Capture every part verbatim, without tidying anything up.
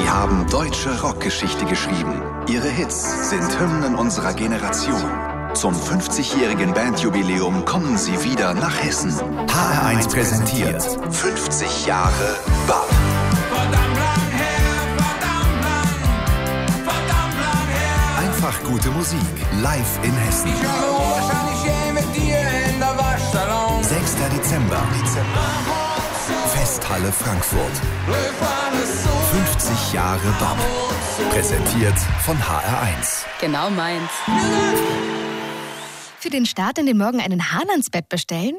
Sie haben deutsche Rockgeschichte geschrieben. Ihre Hits sind Hymnen unserer Generation. Zum fünfzigjährigen Bandjubiläum kommen sie wieder nach Hessen. H R eins präsentiert fünfzig Jahre B A P. Verdammt lang her, verdammt lang, verdammt lang her. Einfach gute Musik, live in Hessen. Ich habe wahrscheinlich je mit dir in der Waschsalon. sechster Dezember. Festhalle Frankfurt. fünfzig Jahre B A P. Präsentiert von H R eins. Genau meins. Für den Start in den Morgen einen Hahn ans Bett bestellen?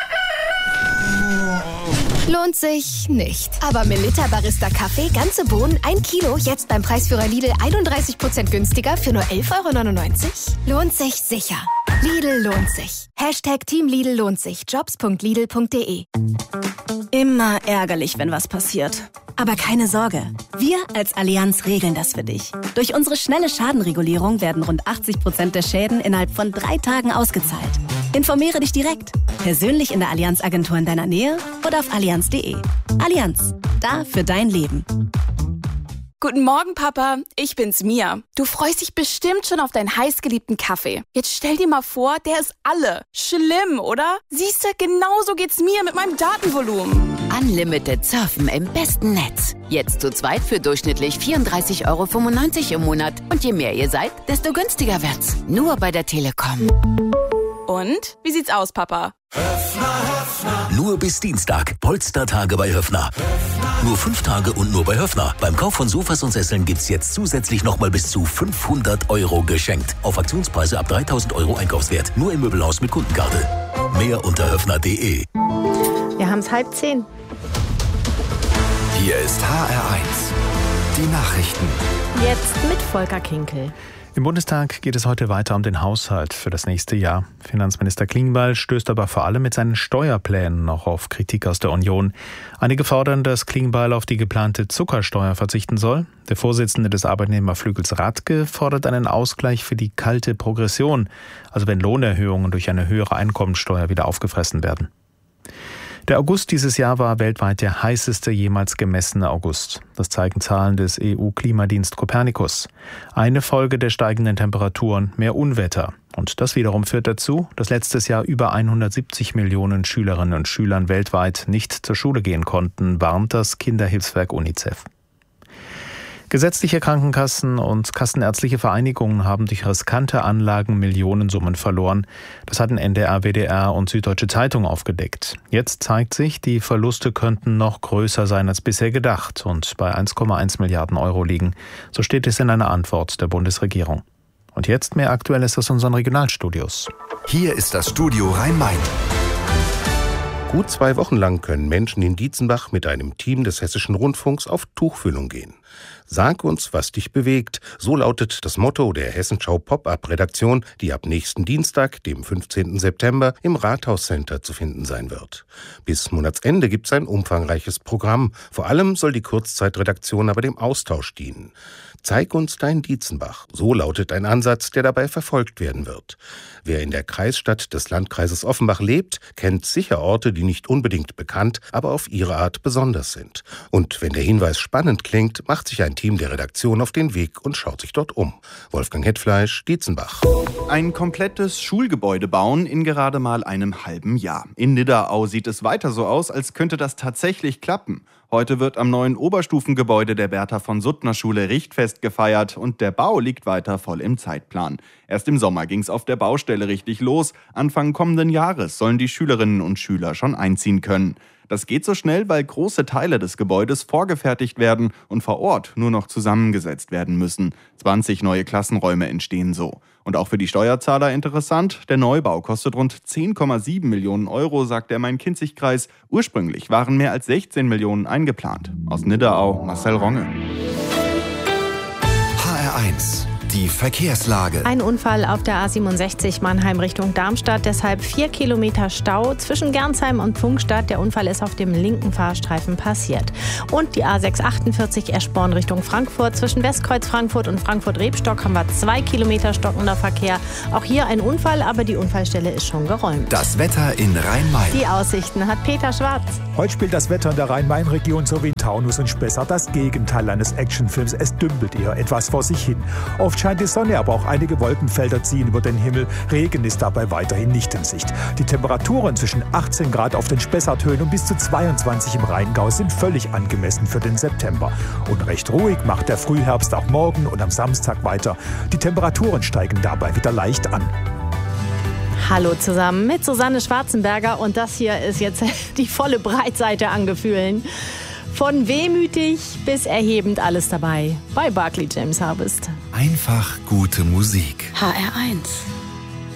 Lohnt sich nicht. Aber Melitta Barista Kaffee, ganze Bohnen, ein Kilo, jetzt beim Preisführer Lidl einunddreißig Prozent günstiger für nur elf Euro neunundneunzig? Lohnt sich sicher. Lidl lohnt sich. Hashtag Team Lidl lohnt sich. jobs punkt lidl punkt de. Immer ärgerlich, wenn was passiert. Aber keine Sorge, wir als Allianz regeln das für dich. Durch unsere schnelle Schadenregulierung werden rund achtzig Prozent der Schäden innerhalb von drei Tagen ausgezahlt. Informiere dich direkt, persönlich in der Allianz-Agentur in deiner Nähe oder auf allianz punkt de. Allianz, da für dein Leben. Guten Morgen, Papa. Ich bin's, Mia. Du freust dich bestimmt schon auf deinen heißgeliebten Kaffee. Jetzt stell dir mal vor, der ist alle. Schlimm, oder? Siehst du, genauso geht's mir mit meinem Datenvolumen. Unlimited Surfen im besten Netz. Jetzt zu zweit für durchschnittlich vierunddreißig Euro fünfundneunzig im Monat. Und je mehr ihr seid, desto günstiger wird's. Nur bei der Telekom. Und? Wie sieht's aus, Papa? Höffner, Höffner. Nur bis Dienstag. Polstertage bei Höffner. Höffner. Nur fünf Tage und nur bei Höffner. Beim Kauf von Sofas und Sesseln gibt's jetzt zusätzlich nochmal bis zu fünfhundert Euro geschenkt. Auf Aktionspreise ab dreitausend Euro Einkaufswert. Nur im Möbelhaus mit Kundenkarte. Mehr unter höffner punkt de. Wir haben's halb zehn. Hier ist H R eins. Die Nachrichten. Jetzt mit Volker Kinkel. Im Bundestag geht es heute weiter um den Haushalt für das nächste Jahr. Finanzminister Klingbeil stößt aber vor allem mit seinen Steuerplänen noch auf Kritik aus der Union. Einige fordern, dass Klingbeil auf die geplante Zuckersteuer verzichten soll. Der Vorsitzende des Arbeitnehmerflügels Radke fordert einen Ausgleich für die kalte Progression, also wenn Lohnerhöhungen durch eine höhere Einkommensteuer wieder aufgefressen werden. Der August dieses Jahr war weltweit der heißeste jemals gemessene August. Das zeigen Zahlen des E U-Klimadienst Copernicus. Eine Folge der steigenden Temperaturen, mehr Unwetter. Und das wiederum führt dazu, dass letztes Jahr über hundertsiebzig Millionen Schülerinnen und Schülern weltweit nicht zur Schule gehen konnten, warnt das Kinderhilfswerk UNICEF. Gesetzliche Krankenkassen und kassenärztliche Vereinigungen haben durch riskante Anlagen Millionensummen verloren. Das hatten N D R, W D R und Süddeutsche Zeitung aufgedeckt. Jetzt zeigt sich, die Verluste könnten noch größer sein als bisher gedacht und bei eins Komma eins Milliarden Euro liegen. So steht es in einer Antwort der Bundesregierung. Und jetzt mehr Aktuelles aus unseren Regionalstudios. Hier ist das Studio Rhein-Main. Gut zwei Wochen lang können Menschen in Dietzenbach mit einem Team des Hessischen Rundfunks auf Tuchfühlung gehen. Sag uns, was dich bewegt. So lautet das Motto der Hessenschau Pop-Up-Redaktion, die ab nächsten Dienstag, dem fünfzehnten September, im Rathauscenter zu finden sein wird. Bis Monatsende gibt es ein umfangreiches Programm. Vor allem soll die Kurzzeitredaktion aber dem Austausch dienen. Zeig uns dein Dietzenbach. So lautet ein Ansatz, der dabei verfolgt werden wird. Wer in der Kreisstadt des Landkreises Offenbach lebt, kennt sicher Orte, die nicht unbedingt bekannt, aber auf ihre Art besonders sind. Und wenn der Hinweis spannend klingt, macht sich ein Team der Redaktion auf den Weg und schaut sich dort um. Wolfgang Hetfleisch, Dietzenbach. Ein komplettes Schulgebäude bauen in gerade mal einem halben Jahr. In Nidderau sieht es weiter so aus, als könnte das tatsächlich klappen. Heute wird am neuen Oberstufengebäude der Bertha von Suttner Schule Richtfest gefeiert und der Bau liegt weiter voll im Zeitplan. Erst im Sommer ging's auf der Baustelle richtig los. Anfang kommenden Jahres sollen die Schülerinnen und Schüler schon einziehen können. Das geht so schnell, weil große Teile des Gebäudes vorgefertigt werden und vor Ort nur noch zusammengesetzt werden müssen. zwanzig neue Klassenräume entstehen so. Und auch für die Steuerzahler interessant, der Neubau kostet rund zehn Komma sieben Millionen Euro, sagt der Main-Kinzig-Kreis. Ursprünglich waren mehr als sechzehn Millionen eingeplant. Aus Nidderau, Marcel Ronge. H R eins. Die Verkehrslage. Ein Unfall auf der A siebenundsechzig Mannheim Richtung Darmstadt, deshalb vier Kilometer Stau zwischen Gernsheim und Pfungstadt. Der Unfall ist auf dem linken Fahrstreifen passiert. Und die A sechshundertachtundvierzig Eschborn Richtung Frankfurt. Zwischen Westkreuz Frankfurt und Frankfurt-Rebstock haben wir zwei Kilometer stockender Verkehr. Auch hier ein Unfall, aber die Unfallstelle ist schon geräumt. Das Wetter in Rhein-Main. Die Aussichten hat Peter Schwarz. Heute spielt das Wetter in der Rhein-Main-Region sowie in Taunus und Spessart das Gegenteil eines Actionfilms. Es dümpelt eher etwas vor sich hin. Oft scheint die Sonne, aber auch einige Wolkenfelder ziehen über den Himmel. Regen ist dabei weiterhin nicht in Sicht. Die Temperaturen zwischen achtzehn Grad auf den Spessarthöhen und bis zu zweiundzwanzig im Rheingau sind völlig angemessen für den September. Und recht ruhig macht der Frühherbst auch morgen und am Samstag weiter. Die Temperaturen steigen dabei wieder leicht an. Hallo zusammen mit Susanne Schwarzenberger und das hier ist jetzt die volle Breitseite an Gefühlen. Von wehmütig bis erhebend alles dabei bei Barclay James Harvest. Einfach gute Musik. H R eins.